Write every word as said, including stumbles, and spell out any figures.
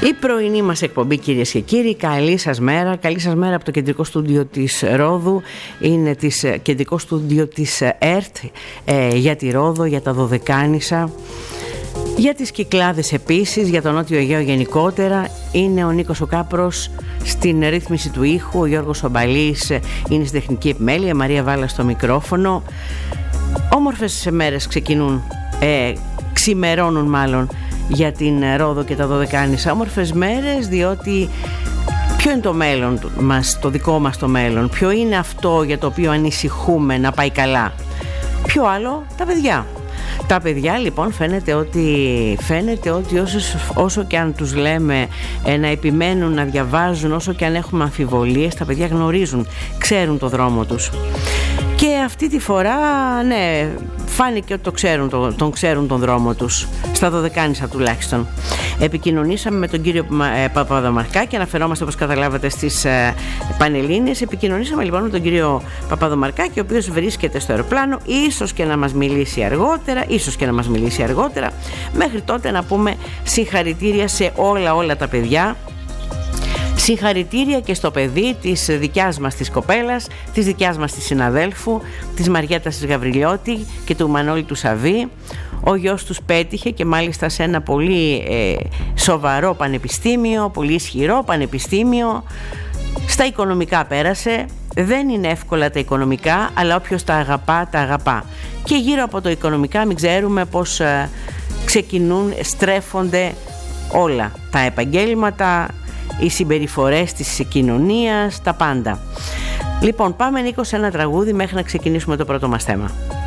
Η πρωινή μας εκπομπή, κυρίες και κύριοι, καλή σας μέρα. Καλή σας μέρα από το κεντρικό στούντιο της Ρόδου. Είναι της, κεντρικό στούντιο της ΕΡΤ ε, για τη Ρόδο, για τα Δωδεκάνησα, για τις Κυκλάδες επίσης, για τον Νότιο Αιγαίο γενικότερα. Είναι ο Νίκος ο Κάπρος στην ρύθμιση του ήχου, ο Γιώργος Ομπαλής είναι στη τεχνική επιμέλεια, η Μαρία Βάλα στο μικρόφωνο. Όμορφες μέρες ξεκινούν, ε, ξημερώνουν μάλλον, για την Ρόδο και τα Δωδεκάνησα. Όμορφες μέρες, διότι ποιο είναι το μέλλον μας, το δικό μας το μέλλον? Ποιο είναι αυτό για το οποίο ανησυχούμε να πάει καλά? Ποιο άλλο? Τα παιδιά. Τα παιδιά λοιπόν φαίνεται ότι, φαίνεται ότι όσο, όσο και αν τους λέμε ε, να επιμένουν να διαβάζουν, όσο και αν έχουμε αμφιβολίες, τα παιδιά γνωρίζουν, ξέρουν το δρόμο τους. Και αυτή τη φορά, ναι, φάνηκε ότι το ξέρουν, τον, τον ξέρουν τον δρόμο τους, στα Δωδεκάνησα τουλάχιστον. Επικοινωνήσαμε με τον κύριο ε, Παπαδομαρκάκη, αναφερόμαστε όπως καταλάβατε στις ε, Πανελλήνιες. Επικοινωνήσαμε λοιπόν με τον κύριο Παπαδομαρκάκη, ο οποίος βρίσκεται στο αεροπλάνο, ίσως και να μας μιλήσει αργότερα, ίσως και να μας μιλήσει αργότερα. Μέχρι τότε να πούμε συγχαρητήρια σε όλα όλα τα παιδιά. Συγχαρητήρια και στο παιδί της δικιάς μας της κοπέλας, της δικιάς μας της συναδέλφου, της Μαριέτας της Γαβριλιώτη και του Μανώλη του Σαββή. Ο γιος τους πέτυχε και μάλιστα σε ένα πολύ ε, σοβαρό πανεπιστήμιο, πολύ ισχυρό πανεπιστήμιο. Στα οικονομικά πέρασε. Δεν είναι εύκολα τα οικονομικά, αλλά όποιος τα αγαπά, τα αγαπά. Και γύρω από το οικονομικά μην ξέρουμε πως ε, ξεκινούν, στρέφονται όλα τα επαγγέλματα, οι συμπεριφορές της κοινωνίας, τα πάντα. Λοιπόν, πάμε Νίκο σε ένα τραγούδι μέχρι να ξεκινήσουμε το πρώτο μας θέμα.